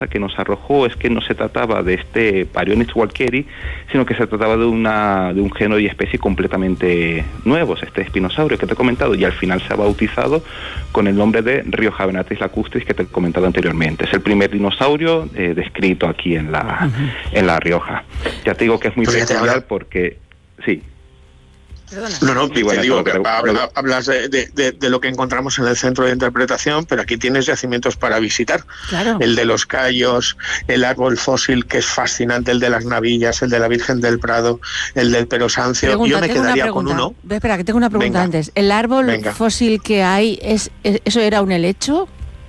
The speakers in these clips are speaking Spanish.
que nos arrojó es que no se trataba de este Baryonyx walkeri, sino que se trataba de un género y especie completamente nuevos, este espinosaurio que te he comentado, y al final se ha bautizado con el nombre de Riojavenatis lacustris, que te he comentado anteriormente. Es el primer dinosaurio descrito aquí en La Rioja. Ya te digo que es muy peculiar porque... Sí. No, te digo que hablas de lo que encontramos en el centro de interpretación, pero aquí tienes yacimientos para visitar. Claro. El de los Cayos, el árbol fósil, que es fascinante, el de las Navillas, el de la Virgen del Prado, el del Perosancio. Yo me quedaría con uno. Espera, que tengo una pregunta antes. ¿El árbol fósil que hay, eso era un helecho?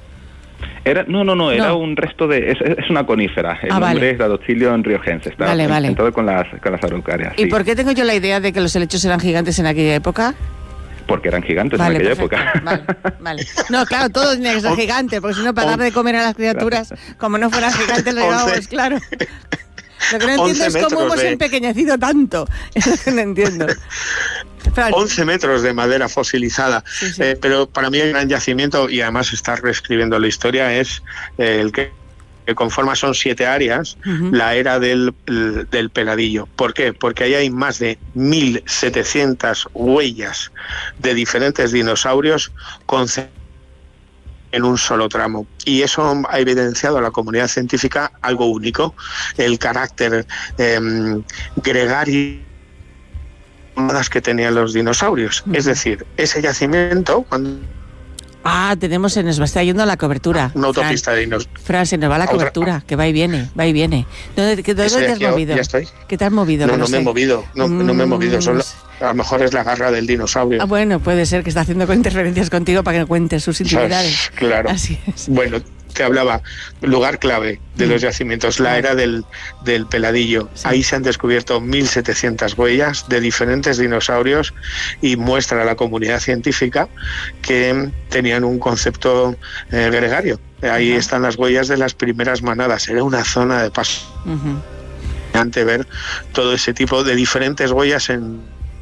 No, era un resto de... Es una conífera. El nombre es Dadoxylion riojense. Está todo con las araucarias. ¿Y por qué tengo yo la idea de que los helechos eran gigantes en aquella época? Porque eran gigantes en aquella época. Vale. No, claro, todo tenía que ser gigante, porque si no, para dar de comer a las criaturas, como no fueran gigantes, lo llevábamos, claro. Lo que no entiendo es cómo hemos empequeñecido tanto. Es lo que no entiendo. 11 metros de madera fosilizada. Sí. Pero para mí el gran yacimiento, y además está reescribiendo la historia, es el que conforma, son 7 áreas, la era del Peladillo. ¿Por qué? Porque ahí hay más de 1.700 huellas de diferentes dinosaurios en un solo tramo. Y eso ha evidenciado a la comunidad científica algo único, el carácter gregario que tenían los dinosaurios. Es decir, ese yacimiento, cuando... nos va a estar yendo la cobertura. Una autopista de dinosaurios. Fran, se nos va la cobertura, que va y viene. ¿Dónde te has movido? Ya estoy. ¿Qué te has movido? No me he movido, no me he movido. Solo, a lo mejor es la garra del dinosaurio. Bueno, puede ser que está haciendo interferencias contigo para que cuentes sus intimidades. Claro. Así es. Bueno, te hablaba, lugar clave de los yacimientos, la era del Peladillo. Sí. Ahí se han descubierto 1.700 huellas de diferentes dinosaurios y muestra a la comunidad científica que tenían un concepto gregario. Ahí están las huellas de las primeras manadas. Era una zona de paso. Ante ver todo ese tipo de diferentes huellas en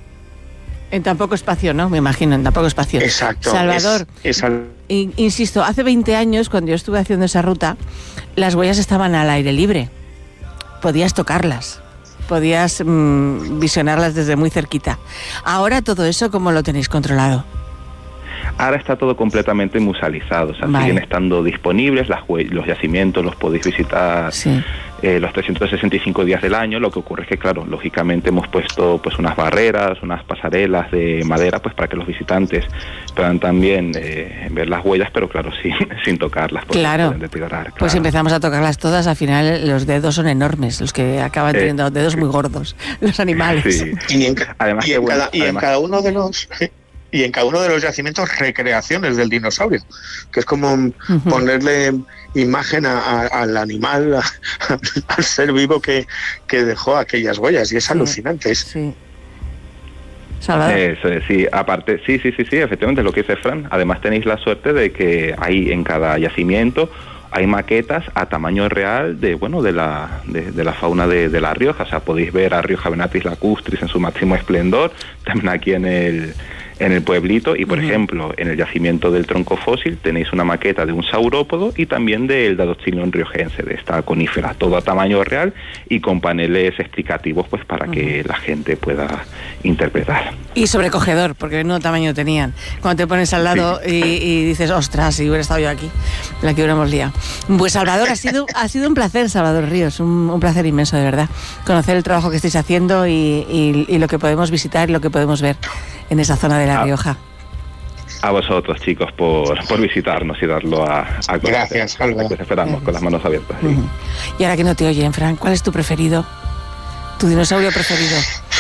tan poco espacio, ¿no? Me imagino, en tan poco espacio. Exacto. Salvador, insisto, hace 20 años, cuando yo estuve haciendo esa ruta, las huellas estaban al aire libre. Podías tocarlas, podías visionarlas desde muy cerquita. Ahora todo eso, ¿cómo lo tenéis controlado? Ahora está todo completamente musealizado, o sea, siguen estando disponibles, los yacimientos los podéis visitar los 365 días del año. Lo que ocurre es que, claro, lógicamente hemos puesto pues unas barreras, unas pasarelas de madera, pues para que los visitantes puedan también ver las huellas, pero claro, sin tocarlas. Claro, pues empezamos a tocarlas todas, al final los dedos son enormes, los que acaban teniendo dedos muy gordos, los animales. Sí. Y en cada uno de los... Y en cada uno de los yacimientos recreaciones del dinosaurio, que es como ponerle imagen al animal, al ser vivo que dejó aquellas huellas, y es alucinante. Sí. Salvador. Eso es, sí, aparte, sí, efectivamente, lo que dice Fran. Además tenéis la suerte de que hay en cada yacimiento hay maquetas a tamaño real de la fauna de La Rioja. O sea, podéis ver a Riojavenatis lacustris en su máximo esplendor, también aquí en el pueblito, y por ejemplo, en el yacimiento del tronco fósil tenéis una maqueta de un saurópodo y también del Dadoxylion riojense, de esta conífera, todo a tamaño real y con paneles explicativos pues para que la gente pueda interpretar. Y sobrecogedor, porque no tamaño tenían. Cuando te pones al lado y dices, ostras, si hubiera estado yo aquí, la que hubiéramos liado. Pues Salvador, ha sido un placer, Salvador Ríos, un placer inmenso, de verdad, conocer el trabajo que estáis haciendo y lo que podemos visitar y lo que podemos ver en esa zona de La Rioja. A vosotros, chicos, por visitarnos y darlo a conocer. Gracias, Álvaro. Pues esperamos con las manos abiertas. Sí. Y ahora que no te oyen, Fran, ¿cuál es tu preferido? ¿Tu dinosaurio preferido?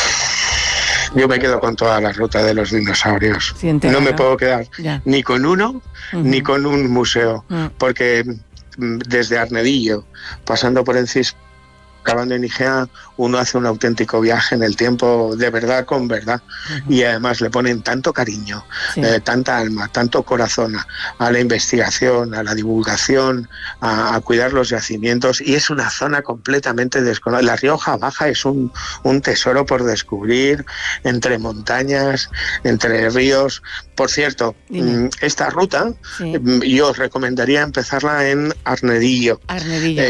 Yo me quedo con toda la ruta de los dinosaurios. No me puedo quedar ni con uno ni con un museo, porque desde Arnedillo, pasando por Enciso, Cavando en Igea uno hace un auténtico viaje en el tiempo, de verdad con verdad, y además le ponen tanto cariño, tanta alma, tanto corazón a la investigación, a la divulgación, a cuidar los yacimientos, y es una zona completamente desconocida. La Rioja Baja es un tesoro por descubrir, entre montañas, entre ríos. Por cierto, esta ruta yo os recomendaría empezarla en Arnedillo.